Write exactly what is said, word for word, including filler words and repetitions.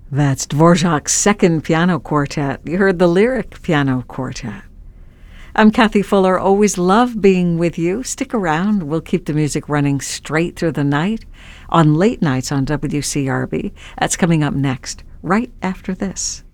That's Dvorak's Second Piano Quartet. You heard the Lyric Piano Quartet. I'm Kathy Fuller. Always love being with you. Stick around. We'll keep the music running straight through the night on late nights on W C R B. That's coming up next, right after this.